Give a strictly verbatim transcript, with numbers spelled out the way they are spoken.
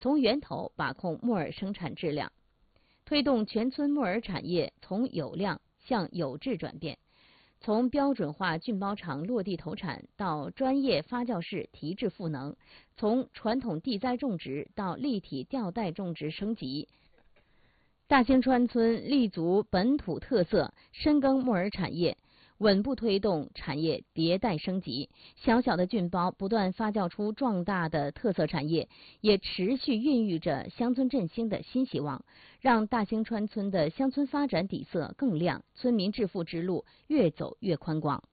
从源头把控木耳生产质量，推动全村木耳产业从有量向有质转变，从标准化菌包厂落地投产到专业发酵室提质赋能，从传统地栽种植到立体吊带种植升级。大兴川村立足本土特色，深耕木耳产业，稳步推动产业迭代升级。小小的菌包不断发酵出壮大的特色产业，也持续孕育着乡村振兴的新希望，让大兴川村的乡村发展底色更亮，村民致富之路越走越宽广。